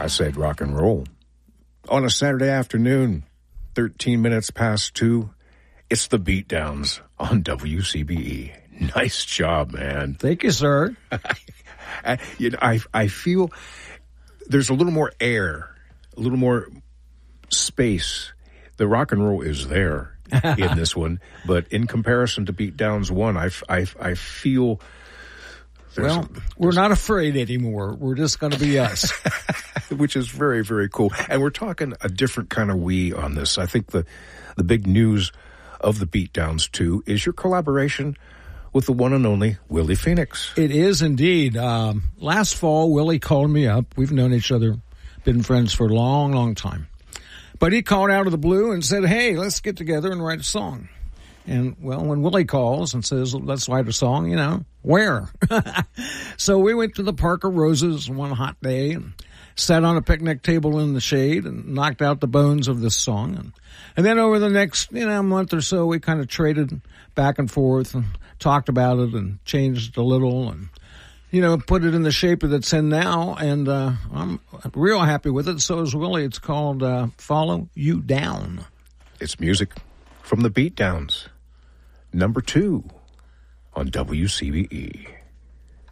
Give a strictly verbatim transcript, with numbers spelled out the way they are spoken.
I said rock and roll. On a Saturday afternoon, thirteen minutes past two, it's the Beatdowns on W C B E. Nice job, man. Thank you, sir. I, you know, I, I feel there's a little more air, a little more space. The rock and roll is there in this one, but in comparison to Beatdowns one, I, I, I feel... Well, we're not afraid anymore. We're just going to be us. Which is very, very cool. And we're talking a different kind of we on this. I think the, the big news of the Beatdowns two is your collaboration with the one and only Willie Phoenix. It is indeed. Um, last fall, Willie called me up. We've known each other, been friends for a long, long time. But he called out of the blue and said, hey, let's get together and write a song. And, well, when Willie calls and says, let's write a song, you know, where? So we went to the Park of Roses one hot day and sat on a picnic table in the shade and knocked out the bones of this song. And, and then over the next, you know, month or so, we kind of traded back and forth and talked about it and changed it a little and, you know, put it in the shape that it's in now. And uh, I'm real happy with it. So is Willie. It's called uh, Follow You Down. It's music from the Beatdowns. Number two on W C B E.